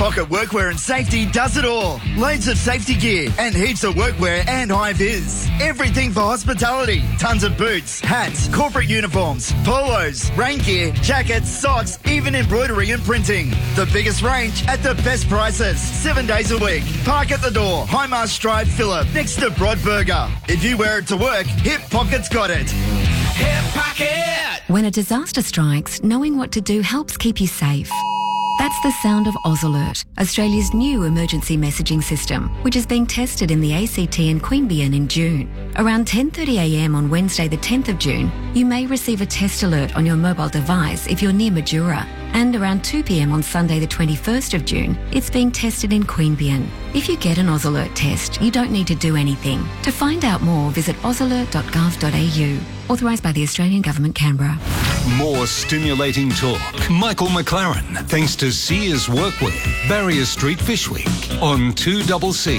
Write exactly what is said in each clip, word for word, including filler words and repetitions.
Pocket Workwear and Safety does it all. Loads of safety gear and heaps of workwear and high-vis. Everything for hospitality. Tons of boots, hats, corporate uniforms, polos, rain gear, jackets, socks, even embroidery and printing. The biggest range at the best prices. Seven days a week. Park at the door. Highmast Drive, Phillip, next to Broadburger. If you wear it to work, Hip Pocket's got it. Hip Pocket! When a disaster strikes, knowing what to do helps keep you safe. That's the sound of AusAlert, Australia's new emergency messaging system, which is being tested in the A C T and Queanbeyan in June. Around ten thirty a m on Wednesday the tenth of June, you may receive a test alert on your mobile device if you're near Majura. And around two p m on Sunday the twenty-first of June, it's being tested in Queanbeyan. If you get an AusAlert test, you don't need to do anything. To find out more, visit ausalert dot gov dot a u. Authorised by the Australian Government, Canberra. More stimulating talk. Michael McLaren, thanks to Sears Workwear, Barrier Street Fish Week on two C C.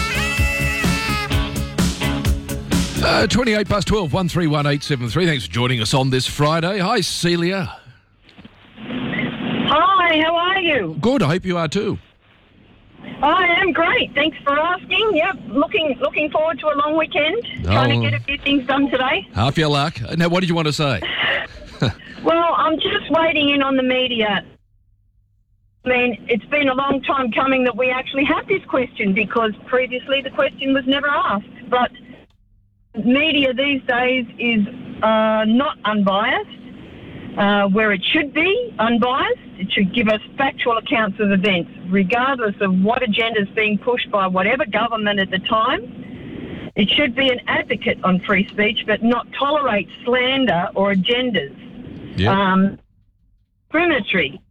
Uh, twenty-eight past twelve, one three one eight seven three. Thanks for joining us on this Friday. Hi, Celia. Hi, how are you? Good, I hope you are too. I am great. Thanks for asking. Yep, looking looking forward to a long weekend. Oh. Trying to get a few things done today. Half your luck. Now, what did you want to say? Well, I'm just waiting in on the media. I mean, it's been a long time coming that we actually have this question because previously the question was never asked. But media these days is uh, not unbiased, uh, where it should be unbiased. It should give us factual accounts of events, regardless of what agenda is being pushed by whatever government at the time. It should be an advocate on free speech, but not tolerate slander or agendas. Yeah. Um, discriminatory.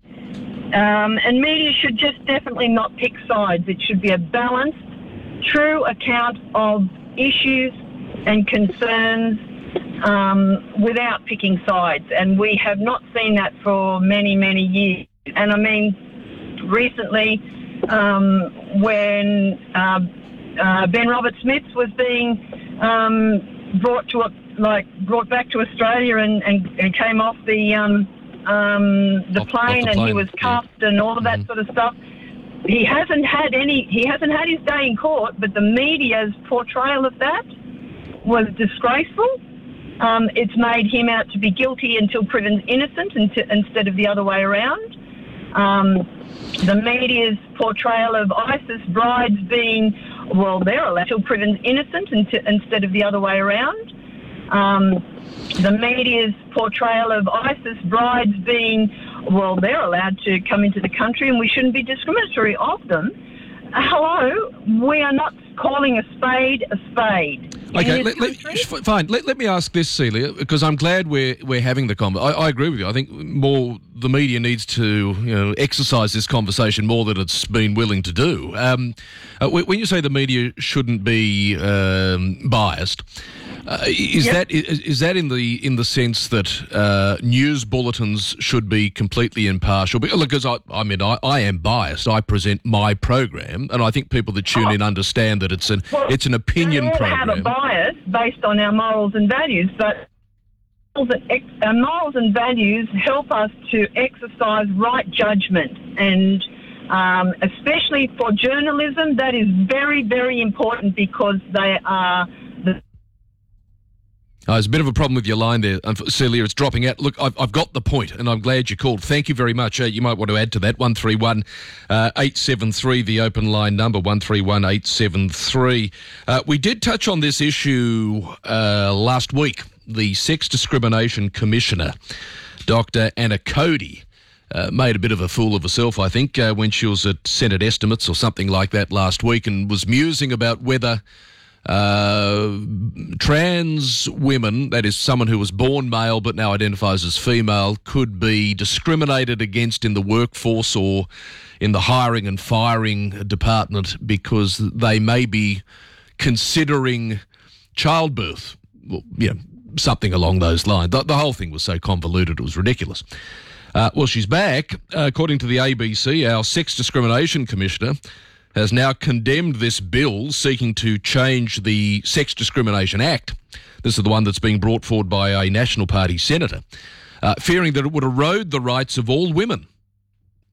Um, and media should just definitely not pick sides. It should be a balanced, true account of issues and concerns um, without picking sides. And we have not seen that for many, many years. And I mean, recently, um, when uh, uh, Ben Roberts-Smith was being um, brought to a, like brought back to Australia and, and, and came off the um, um, the, off, plane, off the and plane he was cuffed yeah. and all of that mm-hmm. sort of stuff. He hasn't had any. He hasn't had his day in court, but the media's portrayal of that was disgraceful. Um, it's made him out to be guilty until proven innocent, instead of the other way around. Um, the media's portrayal of ISIS brides being, well, they're allowed till proven innocent, instead of the other way around. Um, the media's portrayal of ISIS brides being, well, they're allowed to come into the country and we shouldn't be discriminatory of them. Hello, we are not calling a spade a spade. Okay, let, let, fine. Let, let me ask this, Celia, because I'm glad we're we're having the conversation. I, I agree with you. I think more the media needs to you know exercise this conversation more than it's been willing to do. Um, uh, when you say the media shouldn't be um, biased, uh, is yep. that is, is that in the in the sense that uh, news bulletins should be completely impartial? Because I, I mean, I, I am biased. I present my program, and I think people that tune oh. in understand that it's an well, it's an opinion we all program. have a bias based on our morals and values, but our morals and values help us to exercise right judgment, and um, especially for journalism, that is very, very important because they are the... Oh, there's a bit of a problem with your line there, Celia. It's dropping out. Look, I've, I've got the point, and I'm glad you called. Thank you very much. Uh, you might want to add to that. one three one eight seven three, the open line number, one three one eight seven three. Uh, we did touch on this issue uh, last week. The Sex Discrimination Commissioner, Doctor Anna Cody, uh, made a bit of a fool of herself, I think, uh, when she was at Senate Estimates or something like that last week, and was musing about whether Uh, trans women, that is someone who was born male but now identifies as female, could be discriminated against in the workforce or in the hiring and firing department because they may be considering childbirth, well, you know, something along those lines. The, the whole thing was so convoluted, it was ridiculous. Uh, well, she's back. Uh, according to the A B C, our Sex Discrimination Commissioner has now condemned this bill seeking to change the Sex Discrimination Act. This is the one that's being brought forward by a National Party senator, uh, fearing that it would erode the rights of all women